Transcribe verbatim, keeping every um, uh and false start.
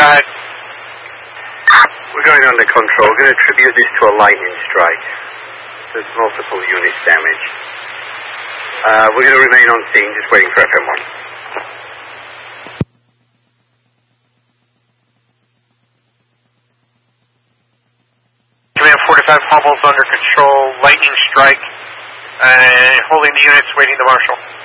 ahead. We're going under control. We're going to attribute this to a lightning strike. There's multiple units damaged. Uh, we're going to remain on scene, just waiting for F M one. Command forty-five Hummel's under control, lightning strike, and holding the units, waiting the marshal.